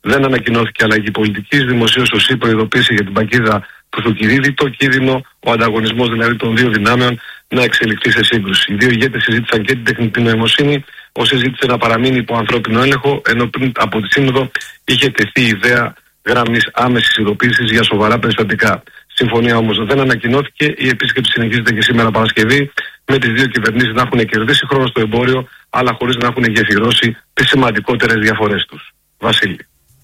δεν ανακοινώθηκε αλλαγή πολιτικής. Δημοσίως ο ΣΥ προειδοποίησε για την παγίδα του Θουκυδίδη, το κίνδυνο, ο ανταγωνισμός δηλαδή των δύο δυνάμεων να εξελιχθεί σε σύγκρουση. Οι δύο ηγέτες συζήτησαν και την τεχνητή νοημοσύνη. Ο ΣΥ ζήτησε να παραμείνει υπό ανθρώπινο έλεγχο, ενώ πριν από τη Σύνοδο είχε τεθεί η ιδέα γραμμής άμεσης ειδοποίησης για σοβαρά περιστατικά. Συμφωνία όμως δεν ανακοινώθηκε. Η επίσκεψη συνεχίζεται και σήμερα Παρασκευή, με τις δύο κυβερνήσεις να έχουν κερδίσει χρόνο στο εμπόριο, αλλά χωρίς να έχουν γεφυρώσει τις σημαντικότερες διαφορές τους. Βασίλη.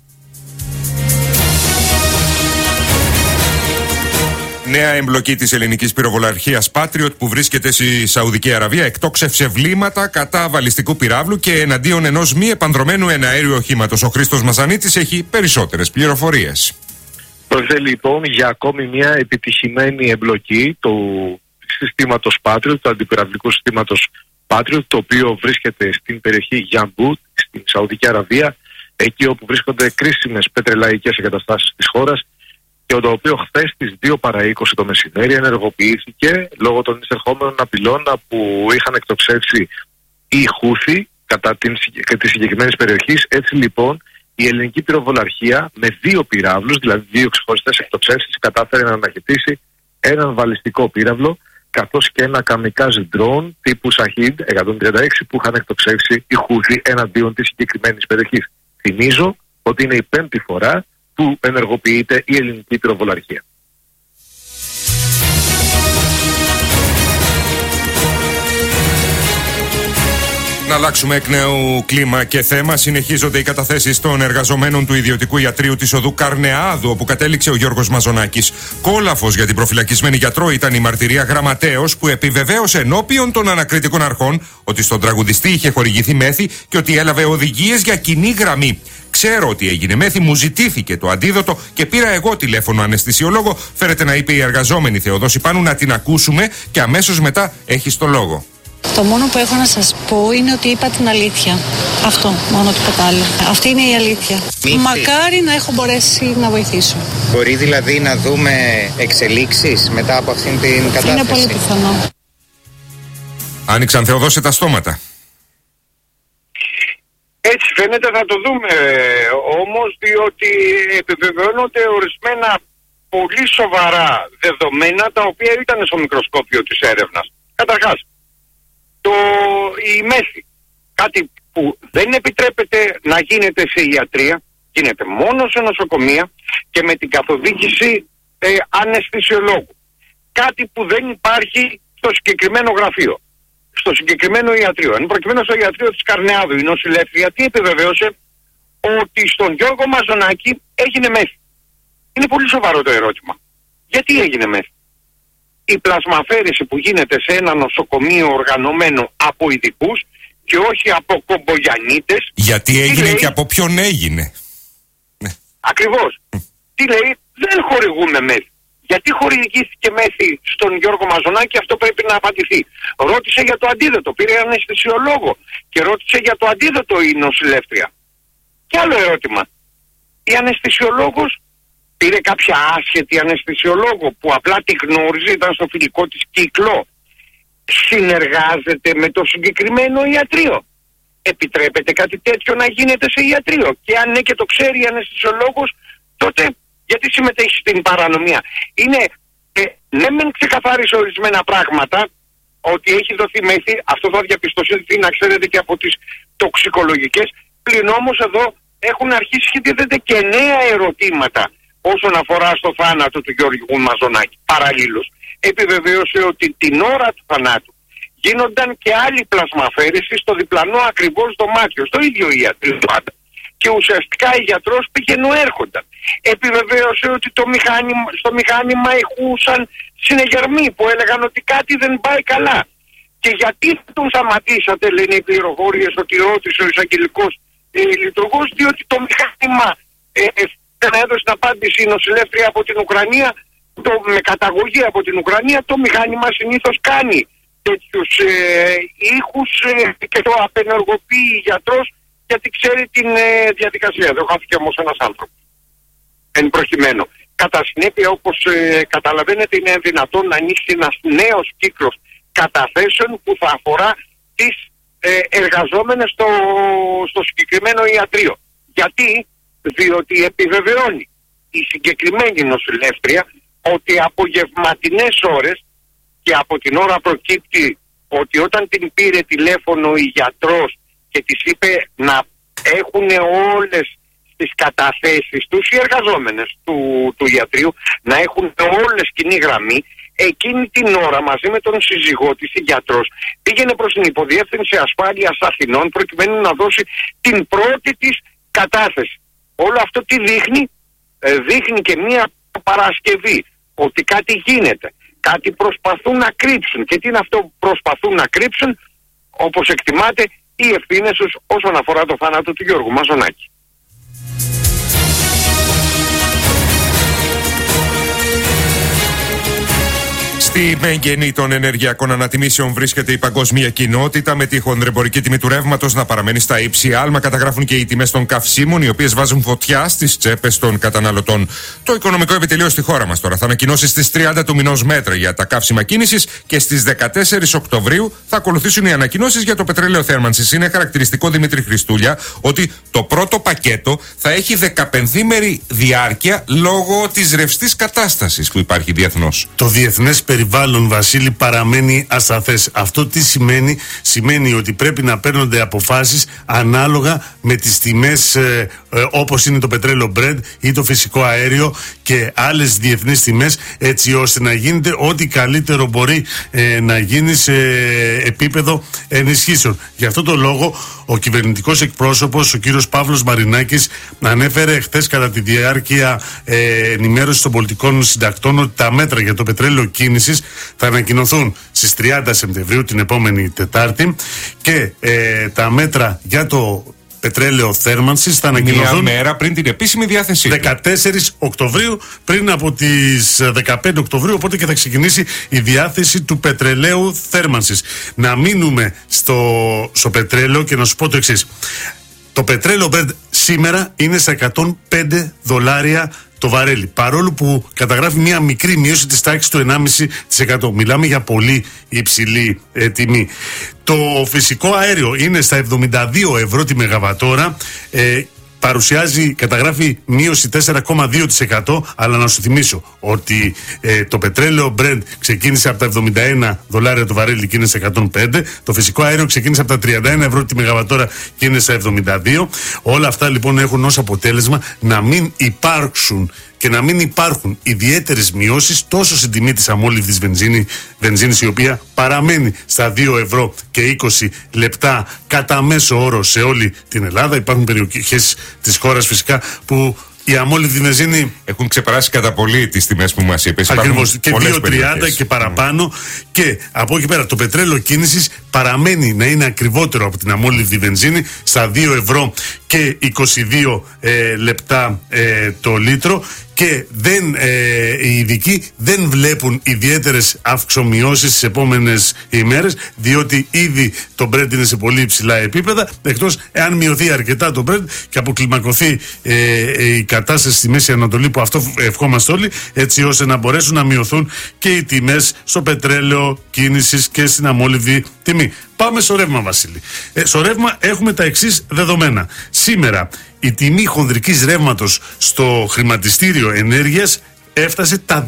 Νέα εμπλοκή της ελληνικής πυροβολαρχίας Patriot που βρίσκεται στη Σαουδική Αραβία εκτόξευσε βλήματα κατά βαλιστικού πυράβλου και εναντίον ενός μη επανδρωμένου εναέριου οχήματος. Ο Χρήστος Μαζανίτης έχει περισσότερες πληροφορίες. Πρόκειται λοιπόν για ακόμη μια επιτυχημένη εμπλοκή του συστήματος Patriot, του αντιπυραυλικού συστήματος Patriot, το οποίο βρίσκεται στην περιοχή Γιαμπούτ, στην Σαουδική Αραβία, εκεί όπου βρίσκονται κρίσιμες πετρελαϊκές εγκαταστάσεις της χώρας, και το οποίο χθες στις 2 παρά 20 το μεσημέρι ενεργοποιήθηκε λόγω των εισερχόμενων απειλών που είχαν εκτοξεύσει οι Χούθι κατά τη συγκεκριμένη περιοχή. Έτσι λοιπόν η ελληνική πυροβολαρχία με 2 πυράβλους, δηλαδή 2 ξεχωριστές εκτοξεύσεις, κατάφερε να αναχαιτήσει έναν βαλιστικό πύραυλο καθώς και ένα καμικάζ ντρόουν τύπου Shahid 136 που είχαν εκτοξεύσει οι Χούθι εναντίον της συγκεκριμένης περιοχής. Θυμίζω ότι είναι η 5η φορά που ενεργοποιείται η ελληνική πυροβολαρχία. Να αλλάξουμε εκ νέου κλίμα και θέμα. Συνεχίζονται οι καταθέσεις των εργαζομένων του ιδιωτικού ιατρείου της οδού Καρνεάδου, όπου κατέληξε ο Γιώργος Μαζονάκης. Κόλαφος για την προφυλακισμένη γιατρό ήταν η μαρτυρία γραμματέως που επιβεβαίωσε ενώπιον των ανακριτικών αρχών ότι στον τραγουδιστή είχε χορηγηθεί μέθη και ότι έλαβε οδηγίες για κοινή γραμμή. Ξέρω ότι έγινε μέθη, μου ζητήθηκε το αντίδοτο και πήρα εγώ τηλέφωνο αναισθησιολόγο. Φέρεται να είπε η εργαζόμενη Θεοδόση Πάνου, να την ακούσουμε και αμέσως μετά έχεις το λόγο. Το μόνο που έχω να σας πω είναι ότι είπα την αλήθεια. Αυτό, μόνο τίποτα άλλο. Αυτή είναι η αλήθεια. Μακάρι να έχω μπορέσει να βοηθήσω. Μπορεί δηλαδή να δούμε εξελίξεις μετά από αυτήν την κατάσταση? Είναι πολύ πιθανό. Άνοιξαν, Θεοδόση, τα στόματα. Έτσι φαίνεται, θα το δούμε όμως, διότι επιβεβαιώνονται ορισμένα πολύ σοβαρά δεδομένα τα οποία ήταν στο μικροσκόπιο της έρευνας. Καταρχάς, η μέθη, κάτι που δεν επιτρέπεται να γίνεται σε ιατρία, γίνεται μόνο σε νοσοκομεία και με την καθοδήγηση αναισθησιολόγου. Κάτι που δεν υπάρχει στο συγκεκριμένο γραφείο, στο συγκεκριμένο ιατρείο. Εν προκειμένου στο ιατρείο της Καρνεάδου, η νοσηλεύτρια τι επιβεβαίωσε? Ότι στον Γιώργο Μαζονάκη έγινε μέθη. Είναι πολύ σοβαρό το ερώτημα. Γιατί έγινε μέθη? Η πλασμαφέρηση που γίνεται σε ένα νοσοκομείο οργανωμένο από ειδικούς και όχι από κομπογιανίτες. Γιατί έγινε και από ποιον έγινε? Ακριβώς. Τι λέει? Δεν χορηγούμε μέθη. Γιατί χορηγήθηκε μέθη στον Γιώργο Μαζονάκη? Αυτό πρέπει να απαντηθεί. Ρώτησε για το αντίδοτο, πήρε αναισθησιολόγο και ρώτησε για το αντίδοτο η νοσηλεύτρια. Και άλλο ερώτημα. Η αναισθησιολόγος πήρε κάποια άσχετη αναισθησιολόγο που απλά τη γνώριζε, ήταν στο φιλικό της κύκλο? Συνεργάζεται με το συγκεκριμένο ιατρείο? Επιτρέπεται κάτι τέτοιο να γίνεται σε ιατρείο? Και αν ναι και το ξέρει η αναισθησιολόγος, τότε γιατί συμμετέχει στην παρανομία? Είναι, ναι μεν ξεκαθάρισε ορισμένα πράγματα, ότι έχει δοθεί μέθη, αυτό θα διαπιστωθεί να ξέρετε και από τις τοξικολογικές, πλην όμως εδώ έχουν αρχίσει και δίδεται και νέα ερωτήματα όσον αφορά στο θάνατο του Γιώργου Μαζονάκη. Παραλλήλως επιβεβαίωσε ότι την ώρα του θανάτου γίνονταν και άλλη πλασμαφέρηση στο διπλανό ακριβώς δωμάτιο, στο ίδιο ιατρείο πάντα. Και ουσιαστικά η γιατρός πήγαινε έρχονταν. Επιβεβαίωσε ότι στο μηχάνημα ηχούσαν συνεγερμοί που έλεγαν ότι κάτι δεν πάει καλά. Και γιατί τον σταματήσατε, λένε οι πληροφορίες, ότι ρώτησε ο εισαγγελικός λειτουργός, διότι το μηχάνημα δεν έδωσε την απάντηση η νοσηλεύτρια από την Ουκρανία, με καταγωγή από την Ουκρανία. Το μηχάνημα συνήθως κάνει τέτοιους ήχους και το απενεργοποιεί η γιατρός, γιατί ξέρει την διαδικασία. Δεν χάθηκε όμως ένας άνθρωπος εν προκειμένου. Κατά συνέπεια, όπως καταλαβαίνετε, είναι δυνατόν να ανοίξει ένας νέος κύκλος καταθέσεων που θα αφορά τις εργαζόμενες στο συγκεκριμένο ιατρείο. Γιατί διότι επιβεβαιώνει η συγκεκριμένη νοσηλεύτρια ότι από γευματινές ώρες, και από την ώρα προκύπτει ότι όταν την πήρε τηλέφωνο η γιατρός και της είπε να έχουν όλες τις καταθέσεις τους οι εργαζόμενες του ιατρείου, να έχουν όλες κοινή γραμμή, εκείνη την ώρα μαζί με τον σύζυγό της, η γιατρός, πήγαινε προς την Υποδιεύθυνση Ασφάλειας Αθηνών προκειμένου να δώσει την πρώτη της κατάθεση. Όλο αυτό τι δείχνει? Δείχνει και μία Παρασκευή ότι κάτι γίνεται, κάτι προσπαθούν να κρύψουν. Και τι είναι αυτό που προσπαθούν να κρύψουν? Όπως εκτιμάται, οι ευθύνες τους όσον αφορά το θάνατο του Γιώργου Μαζονάκη. Στη μέγενη των ενεργειακών ανατιμήσεων βρίσκεται η παγκόσμια κοινότητα, με τη χονδρεμπορική τιμή του ρεύματος να παραμένει στα ύψη άλμα. Καταγράφουν και οι τιμές των καυσίμων, οι οποίες βάζουν φωτιά στις τσέπες των καταναλωτών. Το Οικονομικό Επιτελείο στη χώρα μας τώρα θα ανακοινώσει στις 30 του μηνός μέτρα για τα καύσιμα κίνησης και στις 14 Οκτωβρίου θα ακολουθήσουν οι ανακοινώσεις για το πετρέλαιο θέρμανσης. Είναι χαρακτηριστικό, Δημήτρη Χριστούλια, ότι το πρώτο πακέτο θα έχει 15ημερη διάρκεια λόγω της ρευστής κατάστασης που υπάρχει διεθνώς. Το διεθνές περιβάλλον, Βασίλη, παραμένει ασταθές. Αυτό τι σημαίνει? Σημαίνει ότι πρέπει να παίρνονται αποφάσεις ανάλογα με τις τιμές όπως είναι το πετρέλαιο Brent ή το φυσικό αέριο και άλλες διεθνείς τιμές, έτσι ώστε να γίνεται ό,τι καλύτερο μπορεί να γίνει σε επίπεδο ενισχύσεων. Γι' αυτό το λόγο ο κυβερνητικός εκπρόσωπος, ο κύριος Παύλος Μαρινάκης, ανέφερε χθες κατά τη διάρκεια ενημέρωσης των πολιτικών συντακτών ότι τα μέτρα για το πετρέλαιο κίνησης θα ανακοινωθούν στις 30 Σεπτεμβρίου, την επόμενη Τετάρτη, και τα μέτρα για το πετρέλαιο θέρμανσης θα ανακοινωθούν μία μέρα πριν την επίσημη διάθεσή του. 14 Οκτωβρίου, πριν από τις 15 Οκτωβρίου, οπότε και θα ξεκινήσει η διάθεση του πετρελαίου θέρμανσης. Να μείνουμε στο πετρέλαιο και να σου πω το εξής. Το πετρέλαιο Brent σήμερα είναι στα $105 το βαρέλι, παρόλο που καταγράφει μια μικρή μείωση της τάξης του 1,5%. Μιλάμε για πολύ υψηλή τιμή. Το φυσικό αέριο είναι στα 72 ευρώ τη μεγαβατόρα. Καταγράφει μείωση 4,2%, αλλά να σου θυμίσω ότι το πετρέλαιο Brent ξεκίνησε από τα $71 το βαρέλι και είναι σε 105. Το φυσικό αέριο ξεκίνησε από τα 31 ευρώ τη μεγαβατόρα και είναι σε 72. Όλα αυτά λοιπόν έχουν ως αποτέλεσμα να μην υπάρξουν και να μην υπάρχουν ιδιαίτερες μειώσεις τόσο στην τιμή της αμόλυβδης βενζίνης, η οποία παραμένει στα 2 ευρώ και 20 λεπτά κατά μέσο όρο σε όλη την Ελλάδα. Υπάρχουν περιοχές της χώρας φυσικά που η αμόλυβδη βενζίνη έχουν ξεπεράσει κατά πολύ τις τιμές που μας είπες. Ακριβώς, και 2,30 και παραπάνω. Και από εκεί πέρα το πετρέλαιο κίνησης παραμένει να είναι ακριβότερο από την αμόλυβδη βενζίνη στα 2 ευρώ και 22 λεπτά το λίτρο. Και οι ειδικοί δεν βλέπουν ιδιαίτερες αυξομοιώσεις στις επόμενες ημέρες, διότι ήδη το Brent είναι σε πολύ υψηλά επίπεδα, εκτός εάν μειωθεί αρκετά το Brent και αποκλιμακωθεί η κατάσταση στη Μέση Ανατολή, που αυτό ευχόμαστε όλοι, έτσι ώστε να μπορέσουν να μειωθούν και οι τιμές στο πετρέλαιο κίνησης και στην αμόλυβδη τιμή. Πάμε στο ρεύμα, Βασίλη. Στο ρεύμα έχουμε τα εξής δεδομένα. Σήμερα η τιμή χονδρικής ρεύματος στο χρηματιστήριο ενέργειας έφτασε τα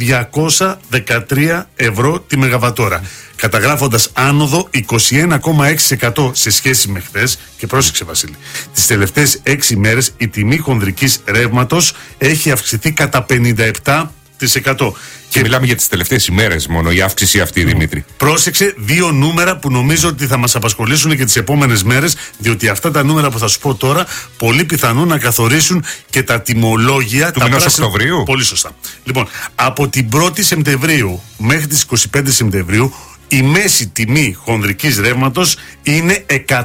213 ευρώ τη μεγαβατόρα, καταγράφοντας άνοδο 21,6% σε σχέση με χθες. Και πρόσεξε, Βασίλη, τις τελευταίες 6 μέρες η τιμή χονδρικής ρεύματος έχει αυξηθεί κατά 57%. Και μιλάμε για τις τελευταίες ημέρες μόνο, η αύξηση αυτή, Δημήτρη. Πρόσεξε, 2 νούμερα που νομίζω ότι θα μας απασχολήσουν και τις επόμενες μέρες, διότι αυτά τα νούμερα που θα σου πω τώρα πολύ πιθανόν να καθορίσουν και τα τιμολόγια του μηνός Οκτωβρίου. Πολύ σωστά. Λοιπόν, από την 1η Σεπτεμβρίου μέχρι τις 25 Σεπτεμβρίου η μέση τιμή χονδρικής ρεύματος είναι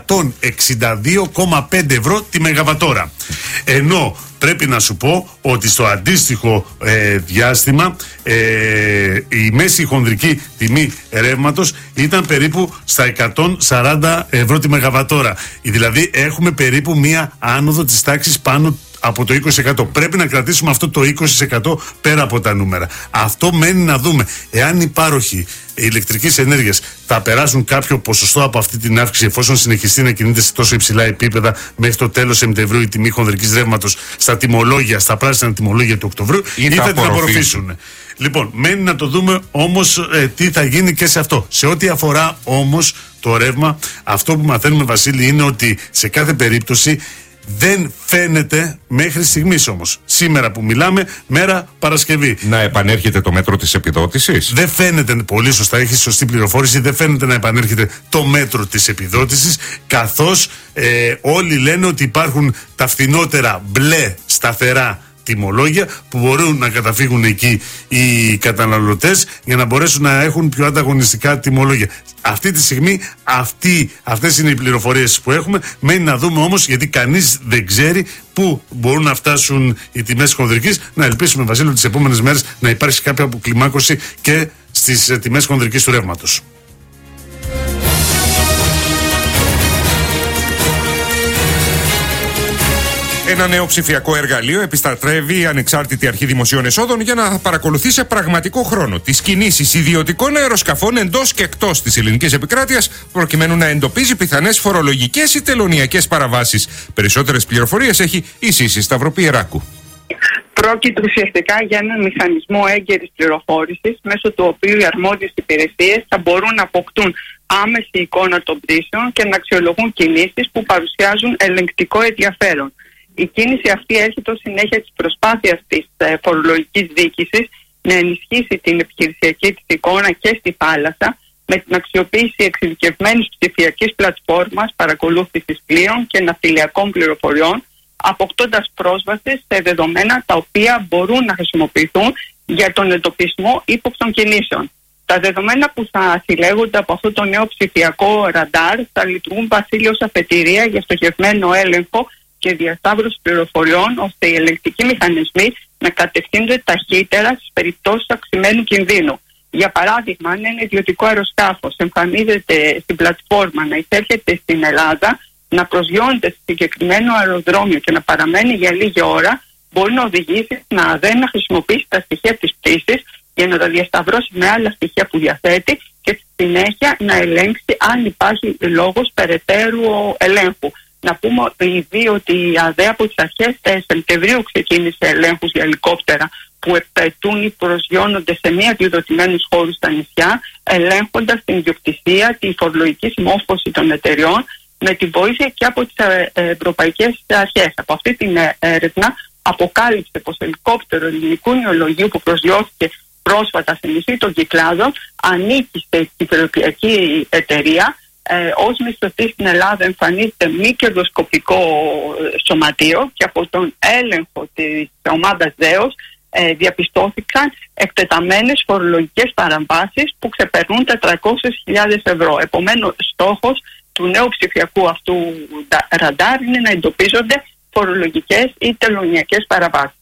162,5 ευρώ τη μεγαβατόρα. Ενώ πρέπει να σου πω ότι στο αντίστοιχο διάστημα η μέση χονδρική τιμή ρεύματος ήταν περίπου στα 140 ευρώ τη μεγαβατόρα. Δηλαδή έχουμε περίπου μία άνοδο της τάξης πάνω από το 20%. Πρέπει να κρατήσουμε αυτό το 20% πέρα από τα νούμερα. Αυτό μένει να δούμε. Εάν οι πάροχοι ηλεκτρικής ενέργειας θα περάσουν κάποιο ποσοστό από αυτή την αύξηση, εφόσον συνεχιστεί να κινείται σε τόσο υψηλά επίπεδα μέχρι το τέλος Σεπτεμβρίου η τιμή χονδρικής ρεύματος στα τιμολόγια, στα πράσινα τιμολόγια του Οκτωβρίου, ή θα την απορροφήσουν. Λοιπόν, μένει να το δούμε όμως τι θα γίνει και σε αυτό. Σε ό,τι αφορά όμως το ρεύμα, αυτό που μαθαίνουμε, Βασίλη, είναι ότι σε κάθε περίπτωση δεν φαίνεται μέχρι στιγμής όμως. Σήμερα που μιλάμε, μέρα Παρασκευή. Να επανέρχεται το μέτρο της επιδότησης. Δεν φαίνεται, πολύ σωστά, έχει σωστή πληροφόρηση, δεν φαίνεται να επανέρχεται το μέτρο της επιδότησης, καθώς όλοι λένε ότι υπάρχουν τα φθηνότερα μπλε σταθερά τιμολόγια που μπορούν να καταφύγουν εκεί οι καταναλωτές για να μπορέσουν να έχουν πιο ανταγωνιστικά τιμολόγια. Αυτή τη στιγμή αυτές είναι οι πληροφορίες που έχουμε. Μένει να δούμε όμως, γιατί κανείς δεν ξέρει πού μπορούν να φτάσουν οι τιμές χονδρικής. Να ελπίσουμε, Βασίλειο, τις επόμενες μέρες να υπάρξει κάποια αποκλιμάκωση και στις τιμές χονδρικής του ρεύματος. Ένα νέο ψηφιακό εργαλείο επιστρατεύει η Ανεξάρτητη Αρχή Δημοσίων Εσόδων για να παρακολουθεί σε πραγματικό χρόνο τις κινήσεις ιδιωτικών αεροσκαφών εντός και εκτός της ελληνικής επικράτειας, προκειμένου να εντοπίζει πιθανές φορολογικές ή τελωνειακές παραβάσεις. Περισσότερες πληροφορίες έχει η Σύση Σταυροπιεράκου. Πρόκειται ουσιαστικά για έναν μηχανισμό έγκαιρης πληροφόρησης, μέσω του οποίου οι αρμόδιες υπηρεσίες θα μπορούν να αποκτούν άμεση εικόνα των πτήσεων και να αξιολογούν κινήσεις που παρουσιάζουν ελεγκτικό ενδιαφέρον. Η κίνηση αυτή έρχεται ως συνέχεια της προσπάθειας της φορολογικής διοίκησης να ενισχύσει την επιχειρησιακή της εικόνα και στη θάλασσα με την αξιοποίηση εξειδικευμένης ψηφιακής πλατφόρμας παρακολούθησης πλοίων και ναυτιλιακών πληροφοριών, αποκτώντας πρόσβαση σε δεδομένα τα οποία μπορούν να χρησιμοποιηθούν για τον εντοπισμό ύποπτων κινήσεων. Τα δεδομένα που θα συλλέγονται από αυτό το νέο ψηφιακό ραντάρ θα λειτουργούν, Βασίλη, ως αφετηρία για στοχευμένο έλεγχο και διασταύρωση πληροφοριών, ώστε οι ελεγκτικοί μηχανισμοί να κατευθύνονται ταχύτερα στις περιπτώσεις αυξημένου κινδύνου. Για παράδειγμα, αν ένα ιδιωτικό αεροσκάφος εμφανίζεται στην πλατφόρμα να εισέρχεται στην Ελλάδα, να προσγειώνεται σε συγκεκριμένο αεροδρόμιο και να παραμένει για λίγη ώρα, μπορεί να οδηγήσει στην ΑΔΕ να χρησιμοποιήσει τα στοιχεία της πτήσης για να τα διασταυρώσει με άλλα στοιχεία που διαθέτει και στη συνέχεια να ελέγξει αν υπάρχει λόγος περαιτέρω ελέγχου. Να πούμε ήδη ότι η ΑΔΕ από τις αρχές Σεπτεμβρίου ξεκίνησε ελέγχους για ελικόπτερα που επετούν ή προσγειώνονται σε μη αντιδοτημένους χώρους στα νησιά, ελέγχοντας την ιδιοκτησία, τη φορολογική συμμόρφωση των εταιριών, με τη βοήθεια και από τις ευρωπαϊκές αρχές. Από αυτή την έρευνα αποκάλυψε πως ελικόπτερο ελληνικού νεολογίου που προσγειώθηκε πρόσφατα στη νησί των Κυκλάδων ανήκει σε κυβερνητική εταιρεία. Ως μισθωτή στην Ελλάδα εμφανίζεται μη κερδοσκοπικό σωματείο και από τον έλεγχο της ομάδας ΔΕΟΣ διαπιστώθηκαν εκτεταμένες φορολογικές παραβάσεις που ξεπερνούν 400.000 ευρώ. Επομένως, στόχος του νέου ψηφιακού αυτού ραντάρ είναι να εντοπίζονται φορολογικές ή τελωνειακές παραβάσεις.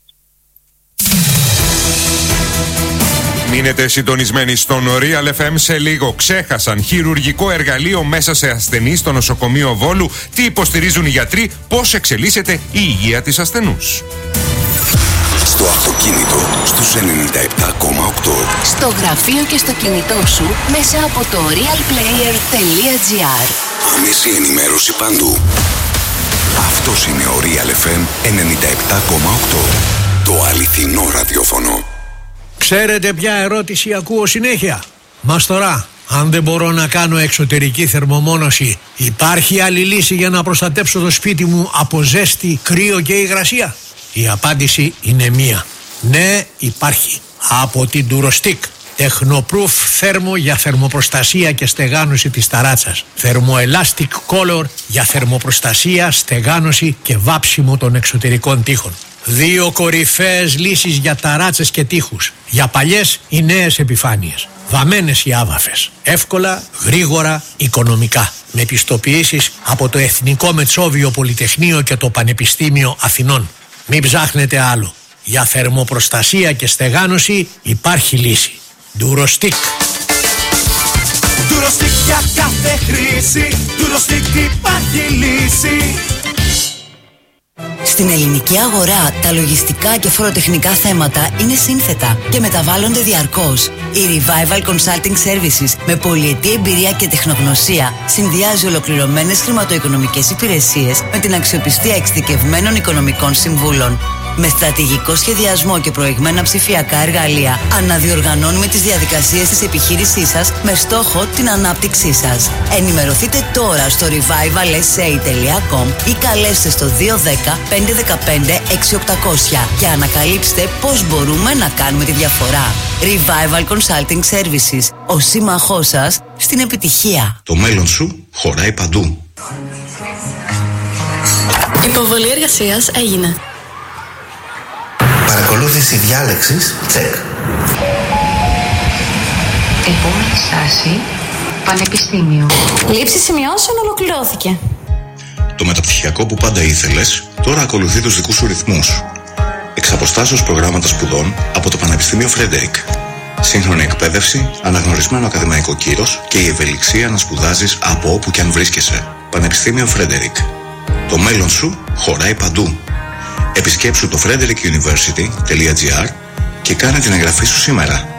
Μείνετε συντονισμένοι στον Real FM. Σε λίγο ξέχασαν χειρουργικό εργαλείο μέσα σε ασθενή στο νοσοκομείο Βόλου. Τι υποστηρίζουν οι γιατροί, πώς εξελίσσεται η υγεία της ασθενούς. Στο αυτοκίνητο στους 97,8. Στο γραφείο και στο κινητό σου μέσα από το realplayer.gr. Άμεση ενημέρωση παντού. Αυτός είναι ο Real FM 97,8. Το αληθινό ραδιόφωνο. Ξέρετε ποια ερώτηση ακούω συνέχεια? Μας τώρα, αν δεν μπορώ να κάνω εξωτερική θερμομόνωση, υπάρχει άλλη λύση για να προστατέψω το σπίτι μου από ζέστη, κρύο και υγρασία? Η απάντηση είναι μία. Ναι, υπάρχει. Από την Durostick. Technoproof θέρμο για θερμοπροστασία και στεγάνωση της ταράτσας. Thermoelastic Color για θερμοπροστασία, στεγάνωση και βάψιμο των εξωτερικών τοίχων. 2 κορυφαίες λύσεις για ταράτσες και τοίχους. Για παλιές ή νέες επιφάνειες. Βαμμένες ή άβαφες. Εύκολα, γρήγορα, οικονομικά. Με πιστοποιήσεις από το Εθνικό Μετσόβιο Πολυτεχνείο και το Πανεπιστήμιο Αθηνών. Μην ψάχνετε άλλο. Για θερμοπροστασία και στεγάνωση υπάρχει λύση. Durostick. Durostick για κάθε χρήση. Durostick υπάρχει λύση. Στην ελληνική αγορά, τα λογιστικά και φοροτεχνικά θέματα είναι σύνθετα και μεταβάλλονται διαρκώς. Η Revival Consulting Services, με πολυετή εμπειρία και τεχνογνωσία, συνδυάζει ολοκληρωμένες χρηματοοικονομικές υπηρεσίες με την αξιοπιστία εξειδικευμένων οικονομικών συμβούλων. Με στρατηγικό σχεδιασμό και προηγμένα ψηφιακά εργαλεία, αναδιοργανώνουμε τις διαδικασίες της επιχείρησής σας με στόχο την ανάπτυξή σας. Ενημερωθείτε τώρα στο revivalsa.com ή καλέστε στο 210-515-6800 και ανακαλύψτε πώς μπορούμε να κάνουμε τη διαφορά. Revival Consulting Services, ο σύμμαχός σας στην επιτυχία. Το μέλλον σου χωράει παντού. Υποβολή εργασίας έγινε. Παρακολούθηση διάλεξης, τσεκ. Επόμενη στάση, πανεπιστήμιο. Λήψη σημειώσεων ολοκληρώθηκε. Το μεταπτυχιακό που πάντα ήθελες, τώρα ακολουθεί τους δικούς σου ρυθμούς. Εξ αποστάσεως προγράμματα σπουδών από το Πανεπιστήμιο Φρέντερικ. Σύγχρονη εκπαίδευση, αναγνωρισμένο ακαδημαϊκό κύρος και η ευελιξία να σπουδάζεις από όπου και αν βρίσκεσαι. Πανεπιστήμιο Φρέντερικ. Το μέλλον σου χωράει παντού. Επισκέψου το frederickuniversity.gr και κάνε την εγγραφή σου σήμερα.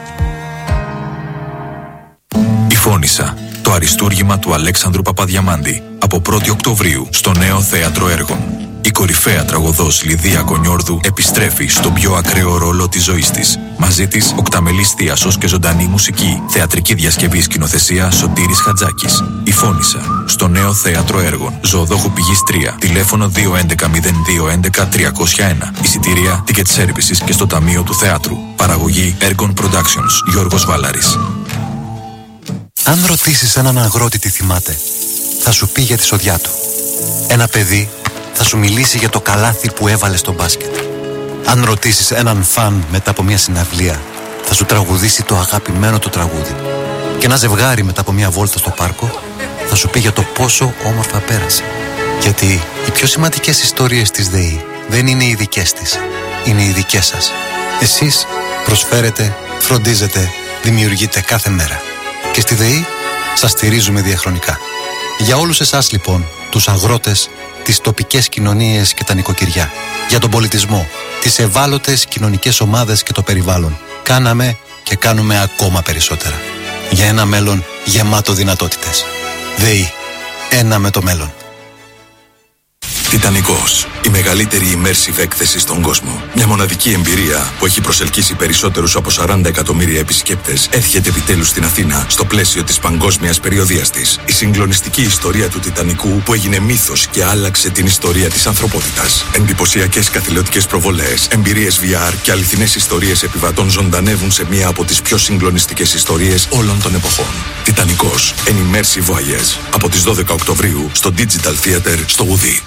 Η Φώνισσα, το αριστούργημα του Αλέξανδρου Παπαδιαμάντη, από 1η Οκτωβρίου στο Νέο Θέατρο Έργων. Η κορυφαία τραγωδός Λιδία Κονιόρδου επιστρέφει στον πιο ακραίο ρόλο της ζωής της. Μαζί της, οκταμελής θίασος και ζωντανή μουσική. Θεατρική διασκευή, σκηνοθεσία Σωτήρης Χατζάκης. Η Φώνισσα, στο Νέο Θέατρο Έργων. Ζωοδόχου Πηγής 3. Τηλέφωνο 211-0211-301. Εισιτήρια, ticket services και στο Ταμείο του Θεάτρου. Παραγωγή Έργων Productions. Γιώργος Βάλαρης. Αν ρωτήσεις έναν αγρότη τι θυμάται, θα σου πει για τη σοδιά του. Ένα παιδί θα σου μιλήσει για το καλάθι που έβαλε στο μπάσκετ. Αν ρωτήσεις έναν φαν μετά από μια συναυλία, θα σου τραγουδήσει το αγαπημένο του τραγούδι. Και ένα ζευγάρι μετά από μια βόλτα στο πάρκο θα σου πει για το πόσο όμορφα πέρασε. Γιατί οι πιο σημαντικές ιστορίες της ΔΕΗ δεν είναι οι δικές της, είναι οι δικές σας. Εσείς προσφέρετε, φροντίζετε, δημιουργείτε κάθε μέρα. Και στη ΔΕΗ σας στηρίζουμε διαχρονικά. Για όλους εσάς λοιπόν, τους αγρότες, τις τοπικές κοινωνίες και τα νοικοκυριά. Για τον πολιτισμό, τις ευάλωτες κοινωνικές ομάδες και το περιβάλλον. Κάναμε και κάνουμε ακόμα περισσότερα. Για ένα μέλλον γεμάτο δυνατότητες. ΔΕΗ. Ένα με το μέλλον. Τιτανικός, η μεγαλύτερη immersive έκθεση στον κόσμο. Μια μοναδική εμπειρία που έχει προσελκύσει περισσότερους από 40 εκατομμύρια επισκέπτες έρχεται επιτέλους στην Αθήνα στο πλαίσιο της παγκόσμιας περιοδίας της. Η συγκλονιστική ιστορία του Τιτανικού που έγινε μύθος και άλλαξε την ιστορία της ανθρωπότητας. Εντυπωσιακές καθηλωτικές προβολές, εμπειρίες VR και αληθινές ιστορίες επιβατών ζωντανεύουν σε μία από τις πιο συγκλονιστικές ιστορίες όλων των εποχών. Τιτανικός, an immersive voyage. Από τις 12 Οκτωβρίου στο Digital Theater στο Ουδί.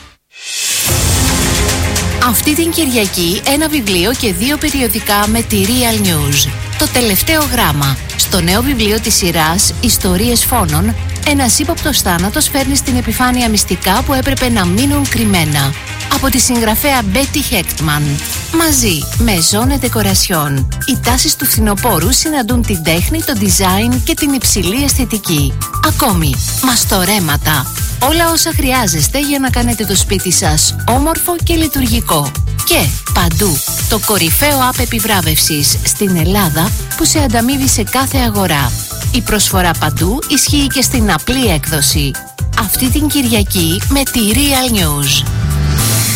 Αυτή την Κυριακή ένα βιβλίο και 2 περιοδικά με τη Real News. Το τελευταίο γράμμα. Στο νέο βιβλίο της σειράς «Ιστορίες φόνων», ένας ύποπτος θάνατος φέρνει στην επιφάνεια μυστικά που έπρεπε να μείνουν κρυμμένα. Από τη συγγραφέα Betty Hechtman. Μαζί με Zone Decoration. Οι τάσεις του φθινοπόρου συναντούν την τέχνη, το design και την υψηλή αισθητική. Ακόμη, μαστορέματα. Όλα όσα χρειάζεστε για να κάνετε το σπίτι σας όμορφο και λειτουργικό. Και παντού, το κορυφαίο app επιβράβευσης στην Ελλάδα που σε ανταμείβει σε κάθε αγορά. Η προσφορά παντού ισχύει και στην απλή έκδοση. Αυτή την Κυριακή με τη Real News.